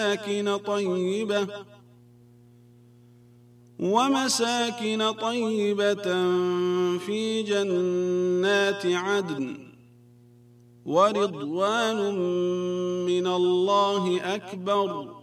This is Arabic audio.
ومساكن طيبة في جنات عدن ورضوان من الله أكبر